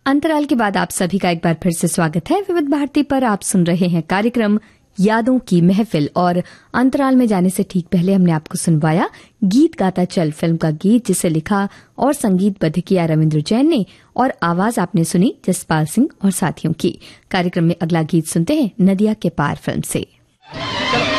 अंतराल के बाद आप सभी का एक बार फिर से स्वागत है। विविध भारती पर आप सुन रहे हैं कार्यक्रम यादों की महफिल और अंतराल में जाने से ठीक पहले हमने आपको सुनवाया गीत गाता चल फिल्म का गीत, जिसे लिखा और संगीतबद्ध किया रविंद्र जैन ने और आवाज आपने सुनी जसपाल सिंह और साथियों की। कार्यक्रम में अगला गीत सुनते हैं नदिया के पार फिल्म से।